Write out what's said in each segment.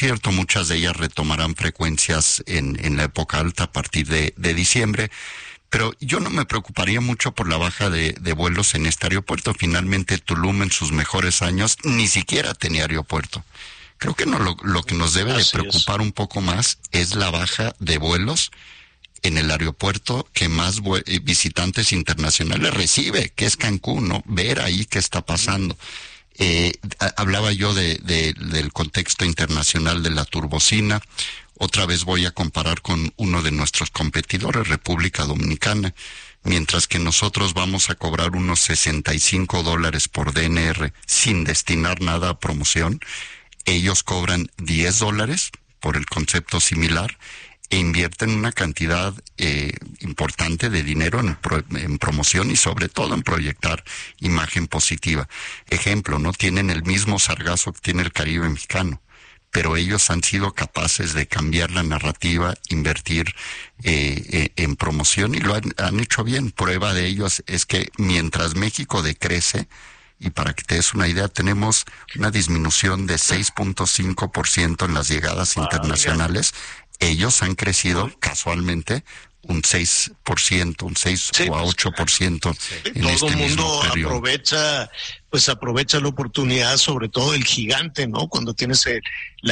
cierto, muchas de ellas retomarán frecuencias en la época alta a partir de diciembre, pero yo no me preocuparía mucho por la baja de vuelos en este aeropuerto. Finalmente, Tulum en sus mejores años ni siquiera tenía aeropuerto. Creo que no, lo que nos debe de preocupar un poco más es la baja de vuelos en el aeropuerto que más visitantes internacionales recibe, que es Cancún, ¿no? Ver ahí qué está pasando. Hablaba yo del contexto internacional de la turbocina. Otra vez voy a comparar con uno de nuestros competidores, República Dominicana. Mientras que nosotros vamos a cobrar unos $65 por DNR sin destinar nada a promoción, ellos cobran $10 por el concepto similar e invierten una cantidad importante de dinero en promoción y sobre todo en proyectar imagen positiva. Ejemplo, ¿no? Tienen el mismo sargazo que tiene el Caribe mexicano, pero ellos han sido capaces de cambiar la narrativa, invertir en promoción y lo han hecho bien. Prueba de ello es que mientras México decrece, y para que te des una idea, tenemos una disminución de 6.5% en las llegadas internacionales. Ellos han crecido casualmente un 6%, un 6 o a 8% en todo este el mundo mismo periodo. aprovecha la oportunidad, sobre todo el gigante, ¿no? Cuando tienes el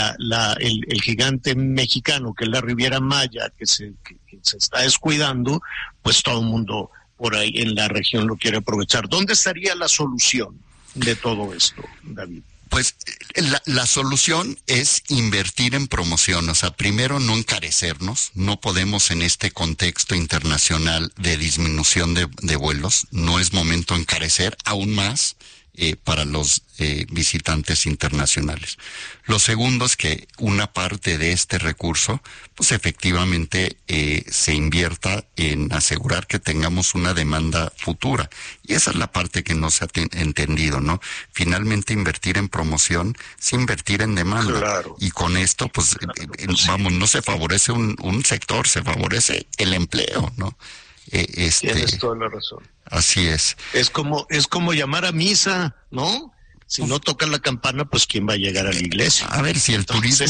gigante mexicano, que es la Riviera Maya, que se está descuidando, pues todo el mundo por ahí en la región lo quiere aprovechar. ¿Dónde estaría la solución de todo esto, David? Pues la solución es invertir en promoción. O sea, primero no encarecernos. No podemos en este contexto internacional de disminución de vuelos. No es momento de encarecer aún más para los visitantes internacionales. Lo segundo es que una parte de este recurso, pues efectivamente se invierta en asegurar que tengamos una demanda futura. Y esa es la parte que no se ha entendido, ¿no? Finalmente invertir en promoción es invertir en demanda. Claro. Y con esto, pues, vamos, no se favorece un sector, se favorece el empleo, ¿no? Tienes toda la razón. Así es. Es como llamar a misa, ¿no? Si no tocan la campana, pues ¿quién va a llegar a la iglesia? A ver, si el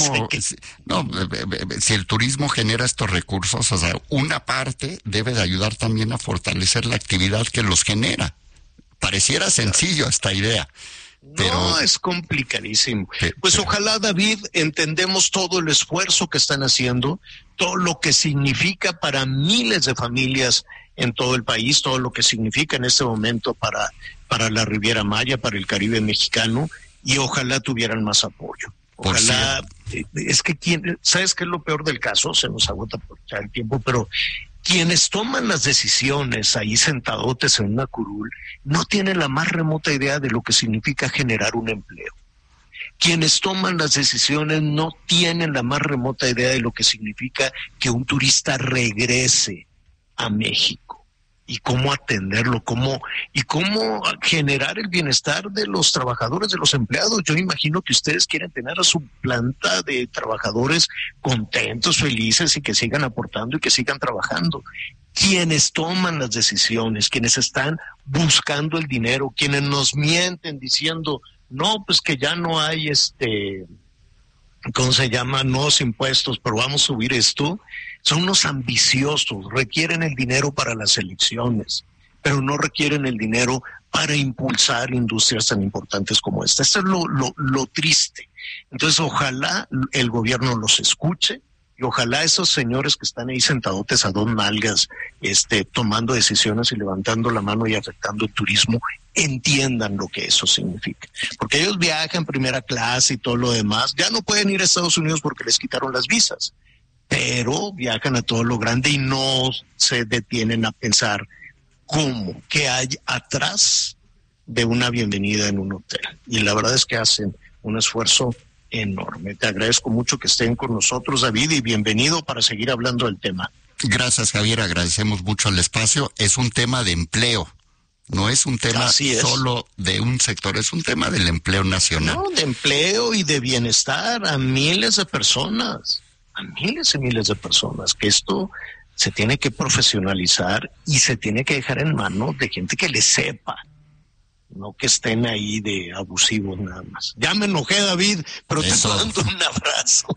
si el turismo genera estos recursos, o sea, una parte debe de ayudar también a fortalecer la actividad que los genera. Pareciera sencillo esta idea. Pero, no, es complicadísimo. Pues ojalá, David, entendemos todo el esfuerzo que están haciendo, todo lo que significa para miles de familias en todo el país, todo lo que significa en este momento para la Riviera Maya, para el Caribe mexicano, y ojalá tuvieran más apoyo. Ojalá, es que ¿sabes qué es lo peor del caso? Se nos agota por ya el tiempo, pero quienes toman las decisiones ahí sentadotes en una curul no tienen la más remota idea de lo que significa generar un empleo. Quienes toman las decisiones no tienen la más remota idea de lo que significa que un turista regrese a México y cómo atenderlo, cómo generar el bienestar de los trabajadores, de los empleados. Yo imagino que ustedes quieren tener a su planta de trabajadores contentos, felices y que sigan aportando y que sigan trabajando. Quienes toman las decisiones, quienes están buscando el dinero, quienes nos mienten diciendo, no, pues que ya no hay ¿cómo se llama? Nuevos impuestos, pero vamos a subir esto. Son unos ambiciosos, requieren el dinero para las elecciones, pero no requieren el dinero para impulsar industrias tan importantes como esta. Esto es lo triste. Entonces, ojalá el gobierno los escuche y ojalá esos señores que están ahí sentadotes a dos nalgas, tomando decisiones y levantando la mano y afectando el turismo, entiendan lo que eso significa. Porque ellos viajan primera clase y todo lo demás. Ya no pueden ir a Estados Unidos porque les quitaron las visas, pero viajan a todo lo grande y no se detienen a pensar qué hay atrás de una bienvenida en un hotel. Y la verdad es que hacen un esfuerzo enorme. Te agradezco mucho que estén con nosotros, David, y bienvenido para seguir hablando del tema. Gracias, Javier, agradecemos mucho el espacio. Es un tema de empleo. No es un tema solo de un sector, es un tema del empleo nacional. No, de empleo y de bienestar a miles de personas, a miles y miles de personas, que esto se tiene que profesionalizar y se tiene que dejar en manos de gente que le sepa, no que estén ahí de abusivos nada más. Ya me enojé, David, pero te mando un abrazo.